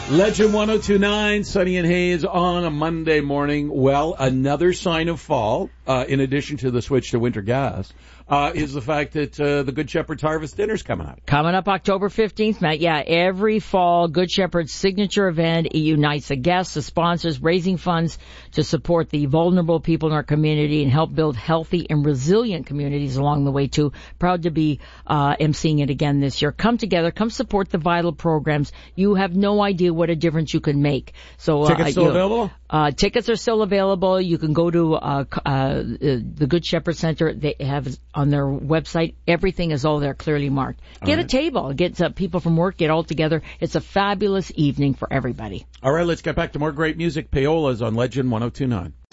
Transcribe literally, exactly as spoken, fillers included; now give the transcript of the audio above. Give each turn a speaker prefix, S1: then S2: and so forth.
S1: Legend one oh two point nine, Sunny and Haze on a Monday morning. Well, another sign of fall, uh, in addition to the switch to winter gas, uh, is the fact that uh, the Good Shepherd's Harvest Dinner's coming up.
S2: Coming up October fifteenth, Matt. Yeah, every fall, Good Shepherd's signature event. It unites the guests, the sponsors, raising funds to support the vulnerable people in our community and help build healthy and resilient communities along the way, too. Proud to be uh emceeing it again this year. Come together. Come support the vital programs. You have no idea what a difference you can make. So uh,
S1: Tickets still
S2: you,
S1: available?
S2: Uh, tickets are still available. You can go to uh, uh, the Good Shepherd Center. They have on their website, everything is all there clearly marked. Get
S1: all right.
S2: a table. Get uh, people from work. Get all together. It's a fabulous evening for everybody.
S1: All right, let's get back to more great music. Paola's on Legend one oh two point nine.